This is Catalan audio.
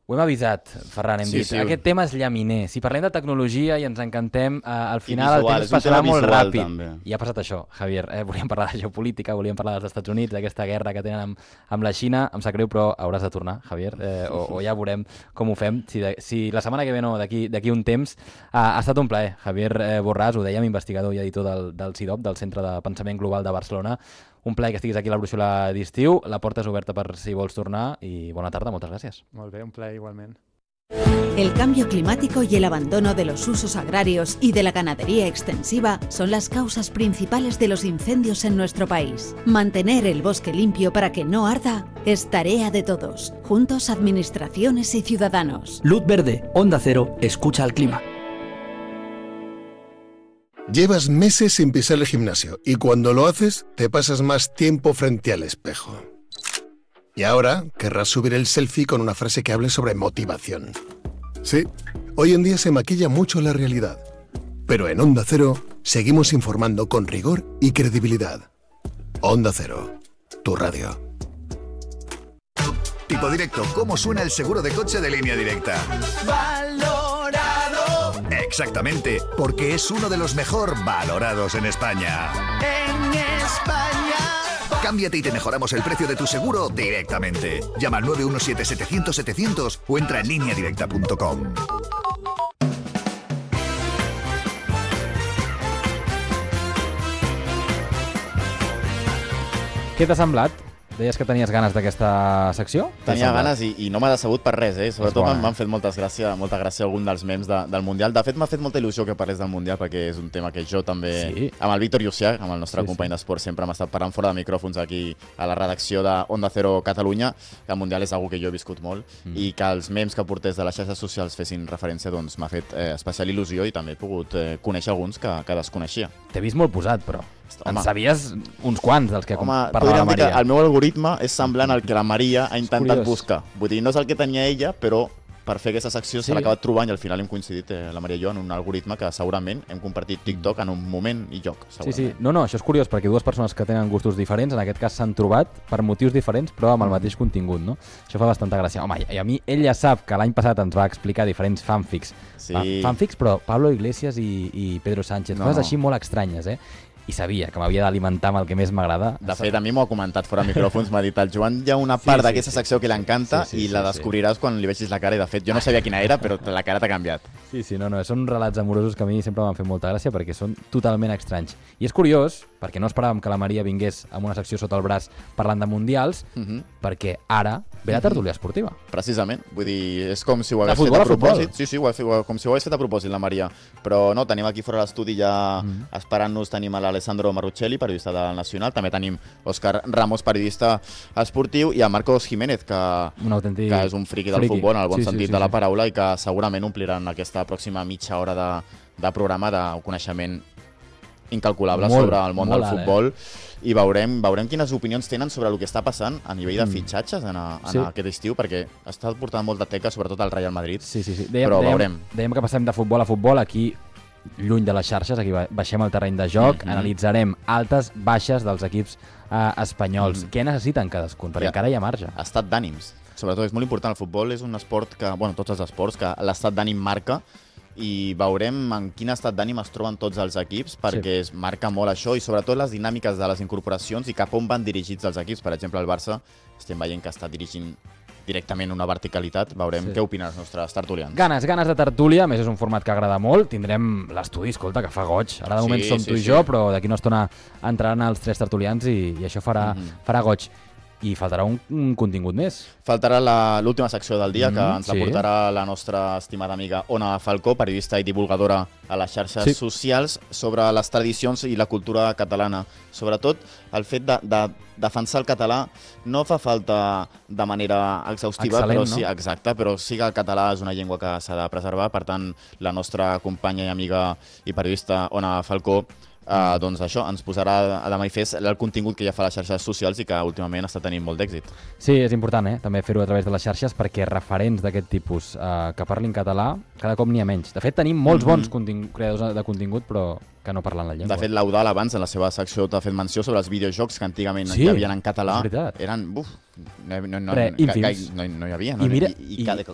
Ho hem avisat, Ferran, hem dit. Aquest tema és llaminer. Si parlem de tecnologia i ens encantem, al final el temps passarà molt ràpid. També. I ha passat això, Javier. Volíem parlar de geopolítica, volíem parlar dels Estats Units, d'aquesta guerra que tenen amb la Xina. Em sap greu, però hauràs de tornar, Javier, o ja veurem com ho fem. Si la setmana que ve no, d'aquí un temps. Ha estat un plaer. Javier Borràs, ho dèiem, investigador i editor del CIDOB, del Centre de Pensament Global de Barcelona. Un plaer que estiguis aquí a la brúixola d'estiu. La porta és oberta per si vols tornar i bona tarda, moltes gràcies. Molt bé, un plaer igualment. El cambio climático y el abandono de los usos agrarios y de la ganadería extensiva son las causas principales de los incendios en nuestro país. Mantener el bosque limpio para que no arda es tarea de todos, juntos administraciones y ciudadanos. Luz Verde, Onda Cero, escucha al clima. Llevas meses sin pisar el gimnasio y cuando lo haces te pasas más tiempo frente al espejo. Y ahora querrás subir el selfie con una frase que hable sobre motivación. Sí, hoy en día se maquilla mucho la realidad. Pero en Onda Cero seguimos informando con rigor y credibilidad. Onda Cero, tu radio. Tipo Directo, ¿cómo suena el seguro de coche de Línea Directa? Exactamente, porque es uno de los mejor valorados en España. ¡En España! Cámbiate y te mejoramos el precio de tu seguro directamente. Llama al 917-700-700 o entra en lineadirecta.com. Què t'ha semblat? Deies que tenies ganes d'aquesta secció? Tenia ganes i no m'ha decebut per res, Sobretot m'han fet molta gràcia algun dels memes del Mundial. De fet, m'ha fet molta il·lusió que parlés del Mundial perquè és un tema que jo també, amb el Víctor Llucià, amb el nostre company d'esport, sempre hem estat parlant fora de micròfons aquí a la redacció de Onda Cero Catalunya, que el Mundial és algo que jo he viscut molt i que els memes que portés de les xarxes socials fessin referència, doncs m'ha fet especial il·lusió i també he pogut conèixer alguns que desconeixia. T'he vist molt posat, però. En sabies uns quants dels que parlava la Maria. El meu algoritme és semblant al que la Maria ha intentat buscar. Vull dir, no és el que tenia ella, però per fer aquesta secció se l'ha acabat trobant i al final hem coincidit, la Maria i jo, en un algoritme que segurament hem compartit TikTok en un moment i lloc. Sí. No, això és curiós, perquè dues persones que tenen gustos diferents, en aquest cas s'han trobat per motius diferents, però amb el mateix contingut, no? Això fa bastanta gràcia. Home, i a mi ella sap que l'any passat ens va explicar diferents fanfics. Fanfics, però Pablo Iglesias i Pedro Sánchez. Coses així molt estranyes, i sabia que m'havia d'alimentar amb el que més m'agrada. De fet, a mi m'ho ha comentat fora de micròfons, m'ha dit el Joan, hi ha una part d'aquesta secció que l'encanta i la descobriràs quan li vegis la cara, i de fet jo no sabia quina era, però la cara t'ha canviat. No, són relats amorosos que a mi sempre m'han fet molta gràcia perquè són totalment estranys. I és curiós, perquè no esperàvem que la Maria vingués amb una secció sota el braç parlant de mundials, perquè ara ve la tertúlia esportiva. Precisament, vull dir, és com si ho hagués fet a propòsit. Sí, com si ho hagués fet a propòsit la Maria, però no, tenim aquí fora l'estudi ja esperant-nos, tenim a l'Alessandro Marruccelli, periodista del Nacional, també tenim Òscar Ramos, periodista esportiu, i a Marcos Jiménez, que és un friqui del futbol, en el bon sentit de la paraula, i que segurament ompliran aquesta pròxima mitja hora de programa de coneixement incalculable sobre el món del futbol, i veurem quines opinions tenen sobre el que està passant a nivell de fitxatges en aquest estiu, perquè està portant molta teca, sobretot al Real Madrid, però veurem. Dèiem que passem de futbol a futbol, aquí lluny de les xarxes, aquí baixem al terreny de joc, analitzarem altes, baixes dels equips espanyols. Què necessiten cadascun? Perquè encara hi ha marge. Estat d'ànims. Sobretot és molt important. El futbol és un esport que, tots els esports, que l'estat d'ànim marca, i veurem en quin estat d'ànim es troben tots els equips, perquè es marca molt això, i sobretot les dinàmiques de les incorporacions i cap on van dirigits els equips. Per exemple, el Barça estem veient que està dirigint directament una verticalitat. Veurem què opinen els nostres tertulians. Ganes de tertúlia, a més és un format que agrada molt. Tindrem l'estudi, escolta, que fa goig. Ara de moment som tu i jo, però d'aquí una estona entraran els tres tertulians i això farà goig. I faltarà un contingut més. Faltarà l'última secció del dia, que ens la portarà la nostra estimada amiga Ona Falcó, periodista i divulgadora a les xarxes socials, sobre les tradicions i la cultura catalana. Sobretot el fet de defensar el català no fa falta de manera exhaustiva, però sí, exacte, però sí que el català és una llengua que s'ha de preservar. Per tant, la nostra companya i amiga i periodista Ona Falcó doncs això, ens posarà de manifest el contingut que ja fa a les xarxes socials i que últimament està tenint molt d'èxit. Sí, és important, també fer-ho a través de les xarxes, perquè referents d'aquest tipus que parlin català cada cop n'hi ha menys. De fet, tenim molts bons creadors de contingut, però que no parlen la llengua. De fet, l'Eudal abans, en la seva secció, t'ha fet menció sobre els videojocs que antigament hi havia en català. Eren, no hi havia. I